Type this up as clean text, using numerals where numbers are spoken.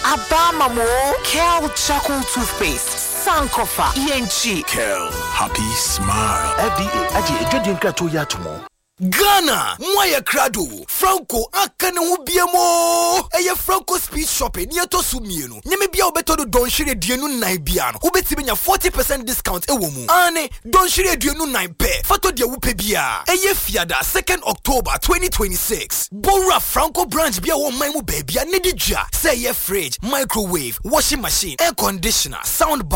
Abama mo Kel Charcoal Toothpaste. Sankofa ENG. Kel Happy Smile. FDA aji ejodin krato ya tomo. Ghana, Mwaya Krado, Franco, Akane Ubiamo, Eye Franco Speed Shopping, Nieto Sumieno, Nemibia Beto Don Shire Dienu Naibiano, Ubetibinya 40% discount ewomu. Ane, Don Shire Dienu Naipe, Fato dia Upebia, Eye Fiada, 2nd October 2026. Bora Franco branch Bia wo Maimu Baby, Nedija, say fridge, microwave, washing machine, air conditioner, sound bar.